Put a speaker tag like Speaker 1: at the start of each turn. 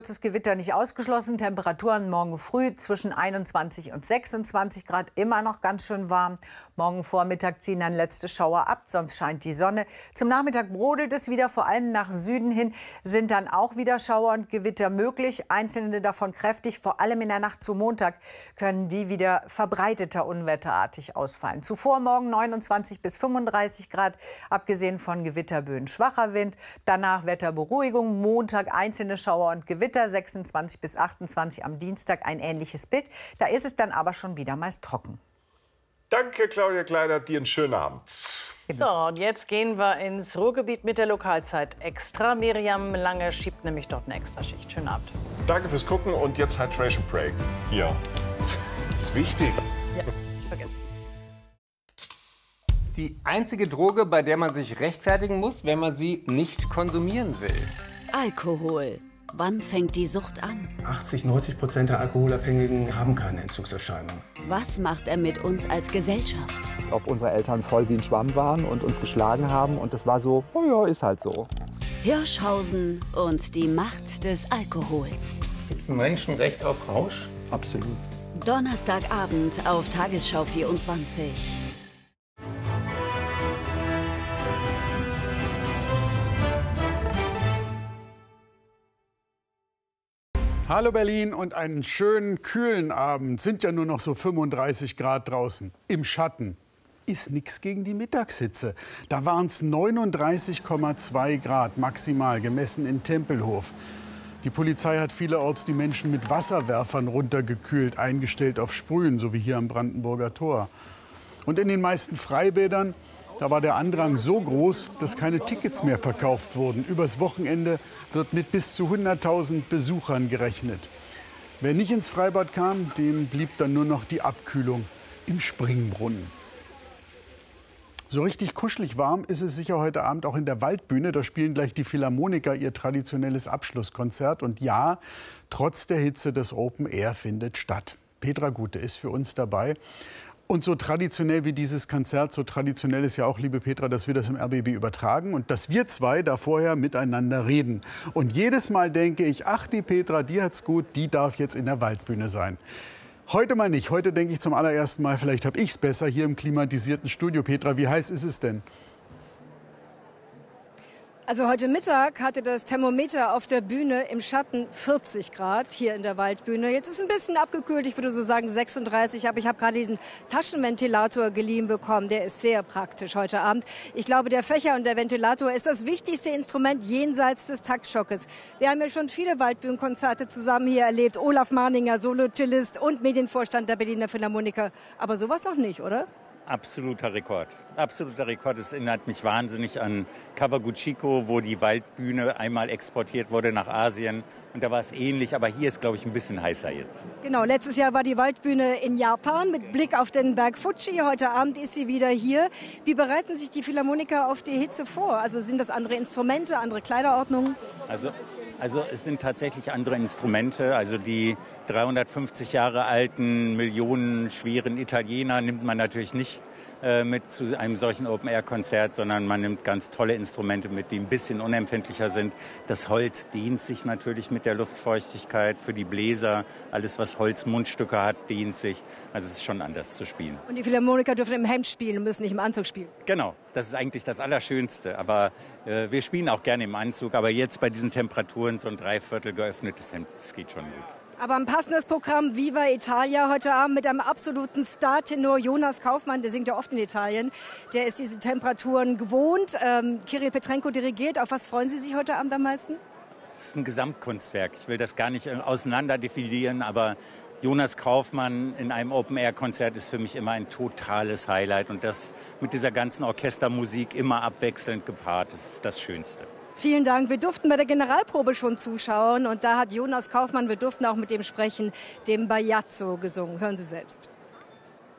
Speaker 1: Das Gewitter nicht ausgeschlossen. Temperaturen morgen früh zwischen 21 und 26 Grad. Immer noch ganz schön warm. Morgen Vormittag ziehen dann letzte Schauer ab, sonst scheint die Sonne. Zum Nachmittag brodelt es wieder. Vor allem nach Süden hin sind dann auch wieder Schauer und Gewitter möglich. Einzelne davon kräftig. Vor allem in der Nacht zu Montag können die wieder verbreiteter unwetterartig ausfallen. Zuvor morgen 29 bis 35 Grad. Abgesehen von Gewitterböen schwacher Wind. Danach Wetterberuhigung. Montag einzelne Schauer und Gewitter. 26 bis 28 am Dienstag ein ähnliches Bild. Da ist es dann aber schon wieder meist trocken.
Speaker 2: Danke, Claudia Kleiner. Dir einen schönen Abend.
Speaker 3: So, und jetzt gehen wir ins Ruhrgebiet mit der Lokalzeit extra. Miriam Lange schiebt nämlich dort eine Extraschicht. Schönen Abend.
Speaker 2: Danke fürs Gucken und jetzt Hydration Break. Ja, das ist wichtig.
Speaker 3: Ja, nicht vergessen.
Speaker 4: Die einzige Droge, bei der man sich rechtfertigen muss, wenn man sie nicht konsumieren will.
Speaker 5: Alkohol. Wann fängt die Sucht an?
Speaker 6: 80–90% der Alkoholabhängigen haben keine Entzugserscheinungen.
Speaker 5: Was macht er mit uns als Gesellschaft?
Speaker 7: Ob unsere Eltern voll wie ein Schwamm waren und uns geschlagen haben. Und das war so, oh ja, ist halt so.
Speaker 5: Hirschhausen und die Macht des Alkohols.
Speaker 4: Gibt es ein Menschenrecht auf Rausch?
Speaker 7: Absolut.
Speaker 5: Donnerstagabend auf Tagesschau 24.
Speaker 8: Hallo Berlin und einen schönen, kühlen Abend. Sind ja nur noch so 35 Grad draußen. Im Schatten. Ist nichts gegen die Mittagshitze. Da waren es 39,2 Grad maximal, gemessen in Tempelhof. Die Polizei hat vielerorts die Menschen mit Wasserwerfern runtergekühlt, eingestellt auf Sprühen, so wie hier am Brandenburger Tor. Und in den meisten Freibädern, da war der Andrang so groß, dass keine Tickets mehr verkauft wurden. Übers Wochenende wird mit bis zu 100.000 Besuchern gerechnet. Wer nicht ins Freibad kam, dem blieb dann nur noch die Abkühlung im Springbrunnen. So richtig kuschelig warm ist es sicher heute Abend auch in der Waldbühne. Da spielen gleich die Philharmoniker ihr traditionelles Abschlusskonzert. Und ja, trotz der Hitze, das Open Air findet statt. Petra Gute ist für uns dabei. Und so traditionell wie dieses Konzert, so traditionell ist ja auch, liebe Petra, dass wir das im RBB übertragen und dass wir zwei da vorher miteinander reden. Und jedes Mal denke ich, ach, die Petra, die hat's gut, die darf jetzt in der Waldbühne sein. Heute mal nicht. Heute denke ich zum allerersten Mal, vielleicht habe ich es besser hier im klimatisierten Studio. Petra, wie heiß ist es denn?
Speaker 9: Also heute Mittag hatte das Thermometer auf der Bühne im Schatten 40 Grad hier in der Waldbühne. Jetzt ist ein bisschen abgekühlt, ich würde so sagen 36, aber ich habe gerade diesen Taschenventilator geliehen bekommen. Der ist sehr praktisch heute Abend. Ich glaube, der Fächer und der Ventilator ist das wichtigste Instrument jenseits des Taktschockes. Wir haben ja schon viele Waldbühnenkonzerte zusammen hier erlebt. Olaf Marninger, Solo-Cellist und Medienvorstand der Berliner Philharmoniker. Aber sowas noch nicht, oder?
Speaker 10: Absoluter Rekord. Absoluter Rekord. Es erinnert mich wahnsinnig an Kawaguchiko, wo die Waldbühne einmal exportiert wurde nach Asien. Und da war es ähnlich, aber hier ist, glaube ich, ein bisschen heißer jetzt.
Speaker 9: Genau, letztes Jahr war die Waldbühne in Japan mit Blick auf den Berg Fuji. Heute Abend ist sie wieder hier. Wie bereiten sich die Philharmoniker auf die Hitze vor? Also sind das andere Instrumente, andere Kleiderordnungen?
Speaker 10: Also es sind tatsächlich andere Instrumente. Also die 350 Jahre alten, millionenschweren Italiener nimmt man natürlich nicht mit zu einem solchen Open-Air-Konzert, sondern man nimmt ganz tolle Instrumente mit, die ein bisschen unempfindlicher sind. Das Holz dehnt sich natürlich mit der Luftfeuchtigkeit für die Bläser. Alles, was Holzmundstücke hat, dehnt sich. Also es ist schon anders zu spielen.
Speaker 9: Und die Philharmoniker dürfen im Hemd spielen und müssen nicht im Anzug spielen.
Speaker 10: Genau, das ist eigentlich das Allerschönste. Aber wir spielen auch gerne im Anzug. Aber jetzt bei diesen Temperaturen so ein Dreiviertel geöffnetes Hemd, das geht schon gut.
Speaker 9: Aber ein passendes Programm, Viva Italia, heute Abend mit einem absoluten Star-Tenor Jonas Kaufmann, der singt ja oft in Italien. Der ist diese Temperaturen gewohnt. Kirill Petrenko dirigiert. Auf was freuen Sie sich heute Abend am meisten?
Speaker 10: Es ist ein Gesamtkunstwerk. Ich will das gar nicht auseinander definieren, aber Jonas Kaufmann in einem Open-Air-Konzert ist für mich immer ein totales Highlight. Und das mit dieser ganzen Orchestermusik immer abwechselnd gepaart, das ist das Schönste.
Speaker 9: Vielen Dank. Wir durften bei der Generalprobe schon zuschauen und da hat Jonas Kaufmann, wir durften auch mit dem sprechen, dem Bajazzo gesungen. Hören Sie selbst.